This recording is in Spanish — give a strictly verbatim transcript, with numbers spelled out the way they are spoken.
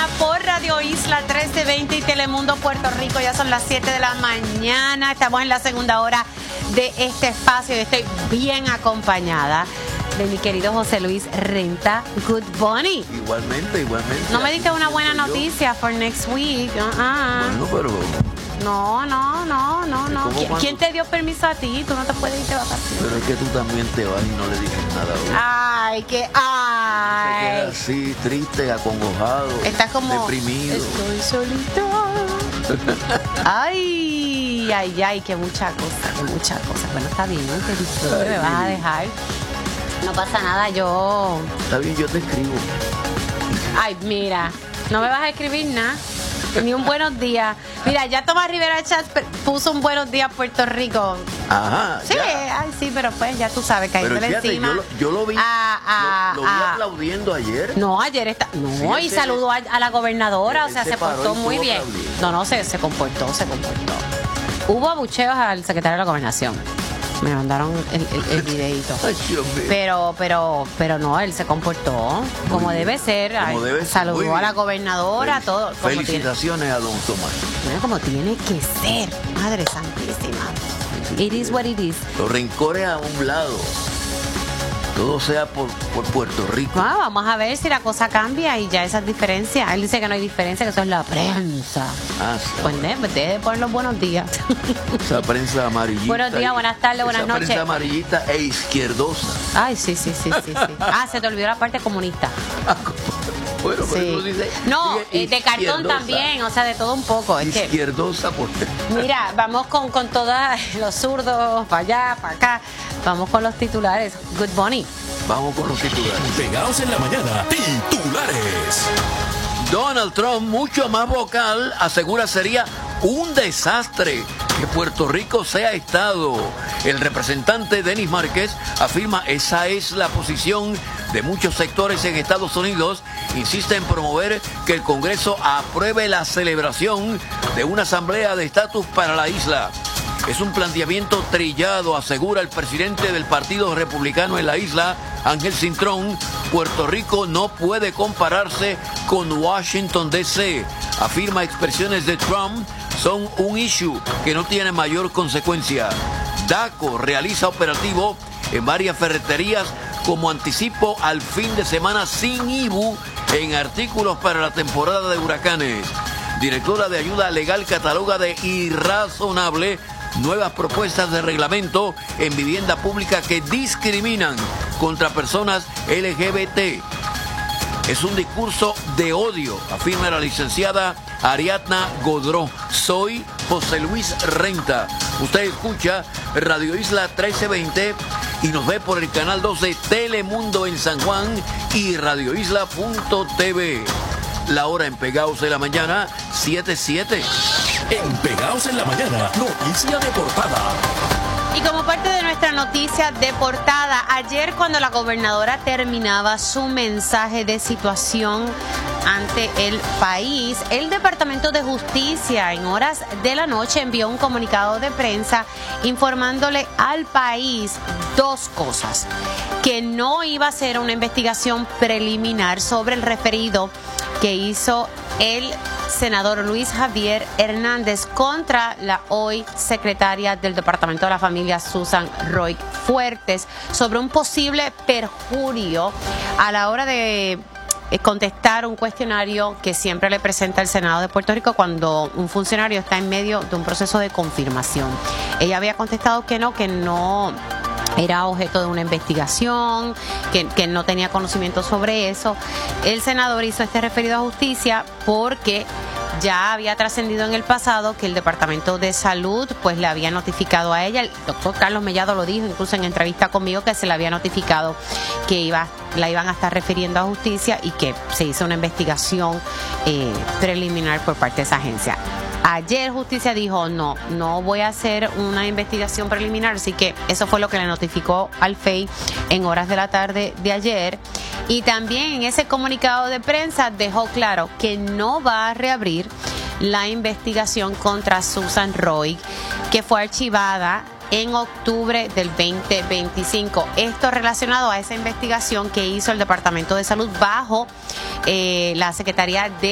mañana por Radio Isla trece veinte y Telemundo Puerto Rico. Ya son las siete de la mañana. Estamos en la segunda hora de este espacio y estoy bien acompañada de mi querido José Luis Renta. Good Bunny. Igualmente, igualmente. No me diste una buena noticia for next week. Uh-uh. Bueno, pero... No, no, no, no, no. ¿Qui- cuando... ¿Quién te dio permiso a ti? Tú no te puedes ir de vacaciones. Pero es que tú también te vas y no le dices nada a uno. Ay, que ay. Se queda así, triste, acongojado. Estás como deprimido. Estoy solito. Ay, ay, ay, que mucha cosa, que mucha cosa. Bueno, está bien, ¿no? Te disfrute, me vas a dejar. No pasa nada, yo. Está bien, yo te escribo. Ay, mira, no me vas a escribir nada. Ni un buenos días. Mira, ya Tomás Rivera Chat puso un buenos días Puerto Rico. Ajá. Sí, ya. Ay, sí, pero pues ya tú sabes, caíndole fíjate, encima. Yo lo, yo lo vi, a, a, lo, lo vi a, aplaudiendo ayer. No, ayer está. No, Sí, y ese- saludó a, a la gobernadora, él o sea, se se paró portó y muy estuvo bien. aplaudiendo. No, no, se, se comportó, se comportó. Hubo abucheos al secretario de la gobernación. Me mandaron el, el, el videíto. Ay, Dios mío. Pero, pero, pero no, él se comportó como Muy bien. debe ser. Como Ay, debe ser, muy saludó bien. a la gobernadora, Fel- todo. Como tiene, Felicitaciones a don Tomás. mira, como tiene que ser. Madre santísima. It is what it is. Los rencores a un lado. Todo sea por, por Puerto Rico. Ah, vamos a ver si la cosa cambia y ya esas diferencias. Él dice que no hay diferencia, que eso es la prensa. Ah, sí. Pues ne, pues deje de poner los buenos días. Esa prensa amarillita. Buenos días, y- buenas tardes, buenas esa noches. prensa amarillita e izquierdosa. Ay, sí, sí, sí, sí, sí. Ah, se te olvidó la parte comunista. Bueno, pero Sí. tú dices, No, sigue eh, de cartón izquierdosa. también, o sea, de todo un poco. Es que, Izquierdosa porque... mira, vamos con, con todos los zurdos, para allá, para acá. Vamos con los titulares. Good Bunny. Vamos con los titulares. Pegados en la mañana, titulares. Donald Trump, mucho más vocal, asegura sería un desastre que Puerto Rico sea Estado. El representante Denis Márquez afirma esa es la posición de muchos sectores en Estados Unidos. Insiste en promover que el Congreso apruebe la celebración de una asamblea de estatus para la isla. Es un planteamiento trillado, asegura el presidente del Partido Republicano en la isla, Ángel Cintrón. Puerto Rico no puede compararse con Washington, D C Afirma expresiones de Trump son un issue que no tiene mayor consecuencia. DACO realiza operativo en varias ferreterías como anticipo al fin de semana sin I B U en artículos para la temporada de huracanes. Directora de Ayuda Legal cataloga de irrazonable nuevas propuestas de reglamento en vivienda pública que discriminan contra personas L G B T. Es un discurso de odio, afirma la licenciada Ariadna Godró. Soy José Luis Renta. Usted escucha Radio Isla trece veinte y nos ve por el canal dos de Telemundo en San Juan y radio isla punto t v. La hora en Pegados de la Mañana, siete siete. En Pegados en la mañana, noticia de portada. Y como parte de nuestra noticia de portada, ayer cuando la gobernadora terminaba su mensaje de situación ante el país, el Departamento de Justicia en horas de la noche envió un comunicado de prensa informándole al país dos cosas: que no iba a ser una investigación preliminar sobre el referido que hizo el senador Luis Javier Hernández contra la hoy secretaria del Departamento de la Familia, Susan Roig Fuertes, sobre un posible perjurio a la hora de contestar un cuestionario que siempre le presenta el Senado de Puerto Rico cuando un funcionario está en medio de un proceso de confirmación. Ella había contestado que no, que no era objeto de una investigación, que, que no tenía conocimiento sobre eso. El senador hizo este referido a justicia porque ya había trascendido en el pasado que el Departamento de Salud pues le había notificado a ella, el doctor Carlos Mellado lo dijo incluso en entrevista conmigo, que se le había notificado que iba la iban a estar refiriendo a justicia y que se hizo una investigación eh, preliminar por parte de esa agencia. Ayer Justicia dijo, no, no voy a hacer una investigación preliminar, así que eso fue lo que le notificó al F E I en horas de la tarde de ayer. Y también en ese comunicado de prensa dejó claro que no va a reabrir la investigación contra Susan Roig, que fue archivada en octubre del veinte veinticinco. Esto relacionado a esa investigación que hizo el Departamento de Salud bajo eh, la Secretaría de